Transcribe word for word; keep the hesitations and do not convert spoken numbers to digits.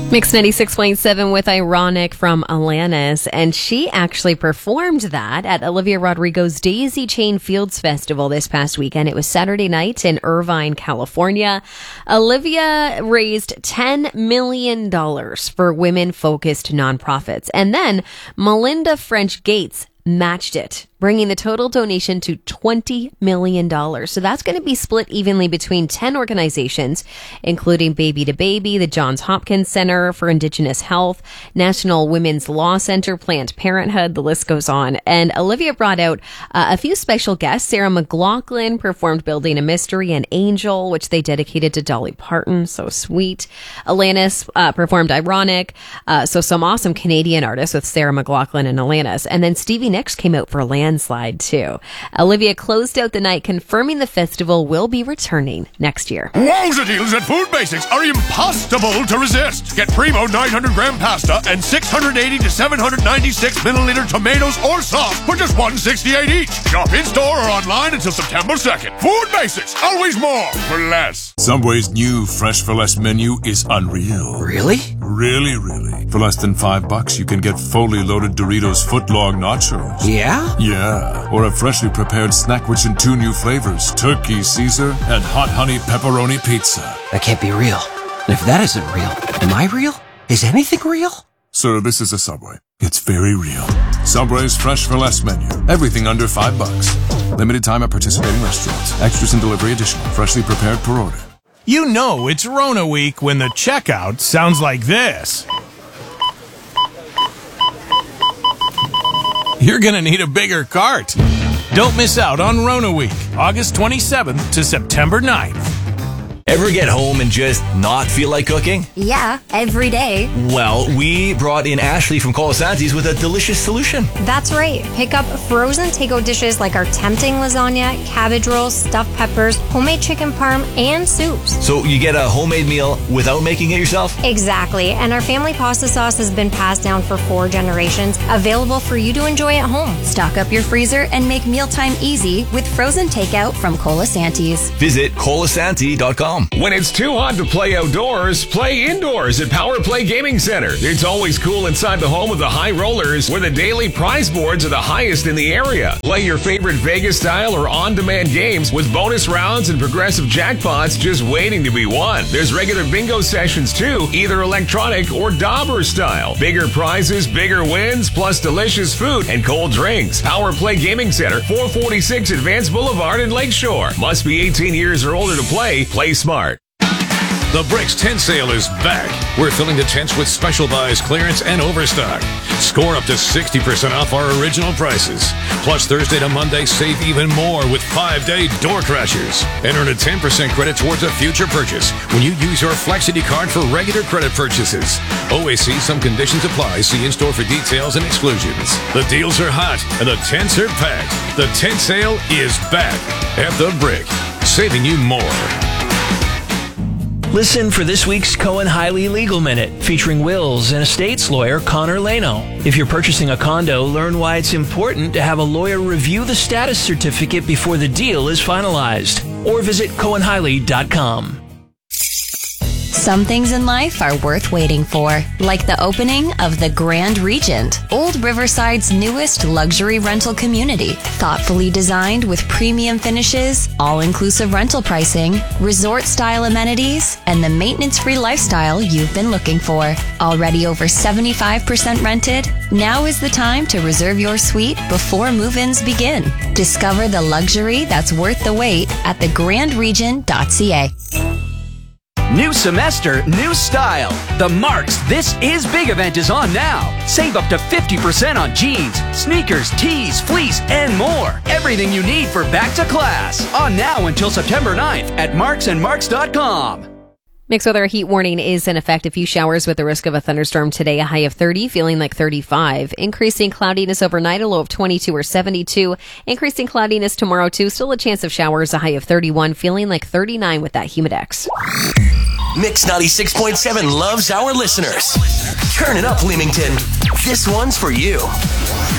Mix ninety-six point seven with Ironic from Alanis, and she actually performed that at Olivia Rodrigo's Daisy Chain Fields Festival this past weekend. It was Saturday night in Irvine, California. Olivia raised ten million dollars for women-focused nonprofits, and then Melinda French Gates matched it, bringing the total donation to twenty million dollars. So that's going to be split evenly between ten organizations, including Baby to Baby, the Johns Hopkins Center for Indigenous Health, National Women's Law Center, Planned Parenthood, the list goes on. And Olivia brought out uh, a few special guests. Sarah McLachlan performed Building a Mystery and Angel, which they dedicated to Dolly Parton. So sweet. Alanis uh, performed Ironic. Uh, so some awesome Canadian artists with Sarah McLachlan and Alanis. And then Stevie Nicks came out for a landslide too. Olivia closed out the night confirming the festival will be returning next year. Wowza deals at Food Basics are impossible to resist. Get Primo nine hundred gram pasta and six hundred eighty to seven hundred ninety-six milliliter tomatoes or sauce for just one sixty-eight each. Shop in store or online until September second. Food Basics, always more for less. Subway's new Fresh for Less menu is unreal. Really? Really, really. For less than five bucks, you can get fully loaded Doritos footlong nachos. Yeah? Yeah. Or a freshly prepared snack rich in two new flavors, Turkey Caesar and Hot Honey Pepperoni Pizza. That can't be real. And if that isn't real, am I real? Is anything real? Sir, this is a Subway. It's very real. Subway's Fresh for Less menu. Everything under five bucks. Limited time at participating restaurants. Extras and delivery additional. Freshly prepared per order. You know it's Rona week when the checkout sounds like this. You're gonna need a bigger cart. Don't miss out on Rona week, August twenty-seventh to September ninth. Ever get home and just not feel like cooking? Yeah, every day. Well, we brought in Ashley from Colasanti's with a delicious solution. That's right. Pick up frozen takeout dishes like our tempting lasagna, cabbage rolls, stuffed peppers, homemade chicken parm, and soups. So you get a homemade meal without making it yourself? Exactly. And our family pasta sauce has been passed down for four generations, available for you to enjoy at home. Stock up your freezer and make mealtime easy with frozen takeout from Colasanti's. Visit colasanti dot com. When it's too hot to play outdoors, play indoors at Power Play Gaming Center. It's always cool inside the home of the High Rollers, where the daily prize boards are the highest in the area. Play your favorite Vegas-style or on-demand games with bonus rounds and progressive jackpots just waiting to be won. There's regular bingo sessions too, either electronic or Dauber style. Bigger prizes, bigger wins, plus delicious food and cold drinks. Power Play Gaming Center, four forty-six Advance Boulevard in Lakeshore. Must be eighteen years or older to play. Play smart. The Bricks Tent Sale is back. We're filling the tents with special buys, clearance, and overstock. Score up to sixty percent off our original prices. Plus, Thursday to Monday, save even more with five-day door crashers. And earn a ten percent credit towards a future purchase when you use your Flexity card for regular credit purchases. Always see some conditions apply. See in-store for details and exclusions. The deals are hot, and the tents are packed. The tent sale is back at The Brick, saving you more. Listen for this week's Cohen Hiley Legal Minute, featuring wills and estates lawyer Connor Lano. If you're purchasing a condo, learn why it's important to have a lawyer review the status certificate before the deal is finalized. Or visit cohen hiley dot com. Some things in life are worth waiting for, like the opening of the Grand Regent, Old Riverside's newest luxury rental community. Thoughtfully designed with premium finishes, all-inclusive rental pricing, resort-style amenities, and the maintenance-free lifestyle you've been looking for. Already over seventy-five percent rented, now is the time to reserve your suite before move-ins begin. Discover the luxury that's worth the wait at the grand regent dot c a. New semester, new style. The Marks This Is Big event is on now. Save up to fifty percent on jeans, sneakers, tees, fleece, and more. Everything you need for back to class. On now until September ninth at marks and marks dot com. Mixed weather heat warning is in effect. A few showers with the risk of a thunderstorm today, a high of thirty, feeling like thirty-five. Increasing cloudiness overnight, a low of twenty-two or seventy-two. Increasing cloudiness tomorrow too, still a chance of showers, a high of thirty-one, feeling like thirty-nine with that Humidex. Mix ninety-six point seven loves our listeners. Turn it up, Leamington. This one's for you.